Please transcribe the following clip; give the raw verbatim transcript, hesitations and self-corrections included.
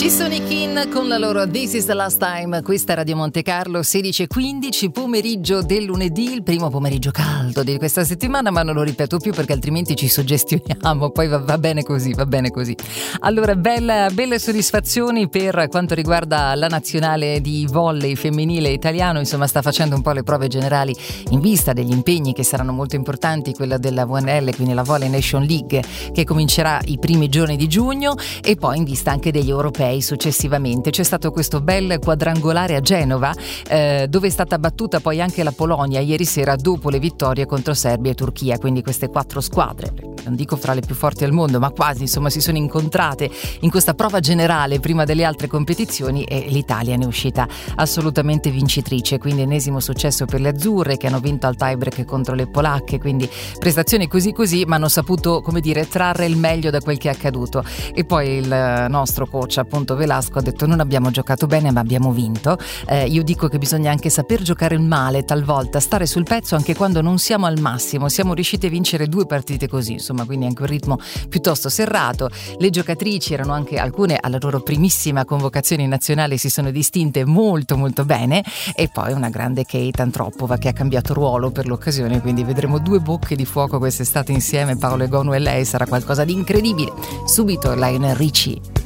Ci sono i Kin con la loro This is the last time. Questa è Radio Monte Carlo, sedici e quindici, pomeriggio del lunedì, il primo pomeriggio caldo di questa settimana, ma non lo ripeto più perché altrimenti ci suggestioniamo, poi va, va bene così, va bene così. Allora, bella, belle soddisfazioni per quanto riguarda la nazionale di volley femminile italiano, insomma sta facendo un po' le prove generali in vista degli impegni che saranno molto importanti, quella della V N L, quindi la Volley Nation League, che comincerà i primi giorni di giugno, e poi in vista anche degli europei successivamente. C'è stato questo bel quadrangolare a Genova, eh, dove è stata battuta poi anche la Polonia ieri sera dopo le vittorie contro Serbia e Turchia, quindi queste quattro squadre, non dico fra le più forti al mondo, ma quasi, insomma, si sono incontrate in questa prova generale prima delle altre competizioni e l'Italia ne è uscita assolutamente vincitrice, quindi ennesimo successo per le azzurre che hanno vinto al tiebreak contro le polacche, quindi prestazioni così così, ma hanno saputo, come dire, trarre il meglio da quel che è accaduto. E poi il nostro coach, appunto Velasco, ha detto: non abbiamo giocato bene ma abbiamo vinto. Eh, io dico che bisogna anche saper giocare il male talvolta, stare sul pezzo anche quando non siamo al massimo. Siamo riusciti a vincere due partite così, insomma, quindi anche un ritmo piuttosto serrato. Le giocatrici erano anche alcune alla loro primissima convocazione in nazionale, si sono distinte molto molto bene, e poi una grande Kate Antropova che ha cambiato ruolo per l'occasione, quindi vedremo due bocche di fuoco quest'estate insieme, Paolo Egonu e lei, sarà qualcosa di incredibile. Subito Lionel Richie.